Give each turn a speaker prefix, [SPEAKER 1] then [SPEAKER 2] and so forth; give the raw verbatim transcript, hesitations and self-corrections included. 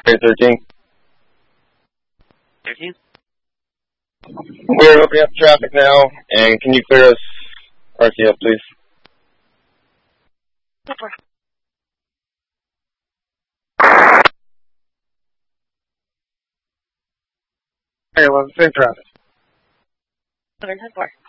[SPEAKER 1] Okay, thirteen.
[SPEAKER 2] thirteen?
[SPEAKER 1] We're opening up traffic now, and can you clear us R C F, please?
[SPEAKER 2] Super.
[SPEAKER 1] Hey, well, same traffic.
[SPEAKER 2] Seven ten four.